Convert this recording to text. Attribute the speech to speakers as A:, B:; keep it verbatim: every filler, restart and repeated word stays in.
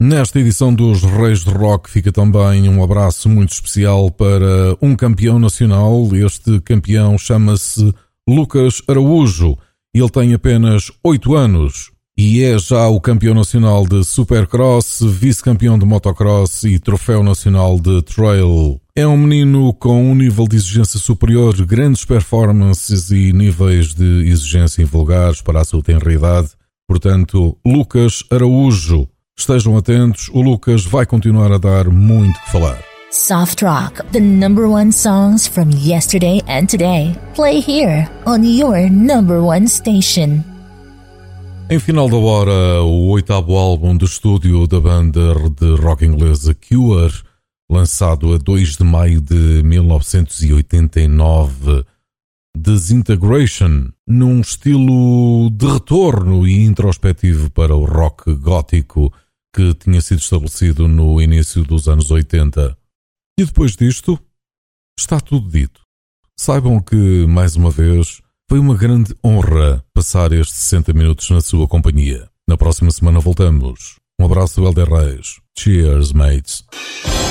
A: Nesta edição dos Reis do Rock fica também um abraço muito especial para um campeão nacional. Este campeão chama-se Lucas Araújo. Ele tem apenas oito anos e é já o campeão nacional de Supercross, vice-campeão de motocross e troféu nacional de trail. É um menino com um nível de exigência superior, grandes performances e níveis de exigência invulgares para a sua tenra idade. Portanto, Lucas Araújo. Estejam atentos, o Lucas vai continuar a dar muito que falar.
B: Soft Rock, the number one songs from yesterday and today. Play here on your number one station.
A: Em final da hora, o oitavo álbum de estúdio da banda de rock inglesa Cure, lançado a dois de maio de mil novecentos e oitenta e nove, Disintegration, num estilo de retorno e introspectivo para o rock gótico que tinha sido estabelecido no início dos anos oitenta. E depois disto, está tudo dito. Saibam que, mais uma vez, foi uma grande honra passar estes sessenta minutos na sua companhia. Na próxima semana voltamos. Um abraço do Helder Reis. Cheers, mates.